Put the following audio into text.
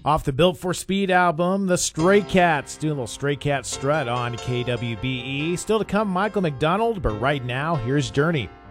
Off the Built for Speed album, the Stray Cats doing a little Stray Cat strut on KWBE. Still to come, Michael McDonald, but right now, here's Journey.